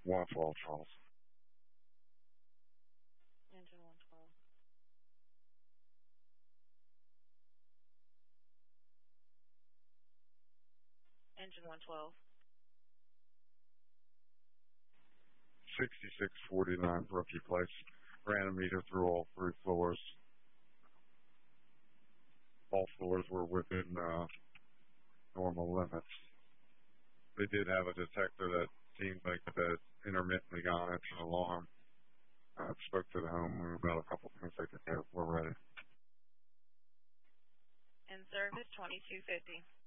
112 Charles. Engine 112. Engine 112. 6649 Rookie Place. Ran a meter through all 3 floors. All floors were within normal limits. They did have a detector that seemed like it had intermittently gone into an alarm. I spoke to the homeowner about a couple things they could do. We're ready. In service 2250.